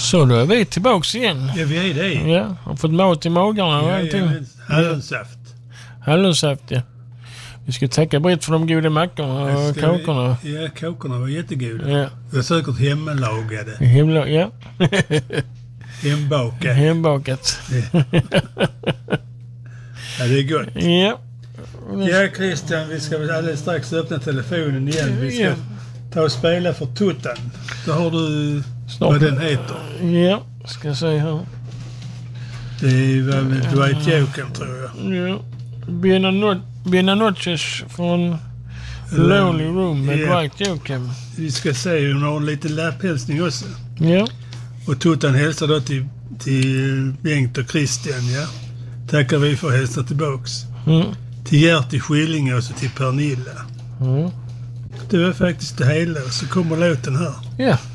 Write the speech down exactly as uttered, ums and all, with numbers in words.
Så då är vi tillbaks igen. Ja, vi är det. Ja, har fått mat i magarna och Ja, allting. ja, hallonsaft. Hallonsaft, ja. Vi ska tacka Britt för de goda mackorna och Ska kakorna. Vi, ja, kakorna var jättegoda. Ja. Det var säkert hemlagade. Himla, ja. Hembakade. Hembakat. Ja. Ja, det är gott. Ja. Ja, Christian, vi ska väl alldeles strax öppna telefonen igen. Vi ska Ja. ta och spela för Tuttan. Då har du Snart. vad den heter. Ja, ska se här. Det är väl Dwight Yoakam, tror jag. Ja. Bina not- Bina Notches från Lonely Room med Ja. Dwight Yoakam. Vi ska se, hon har en liten lapphälsning också. Ja. Och Tuttan hälsar då till, till Bengt och Christian, ja. Tackar vi för att hälsa tillbaks. Mm. Till Gerti Skillinge och så till Pernilla. Mm. Det var faktiskt det hela. Så kommer låten här. Ja.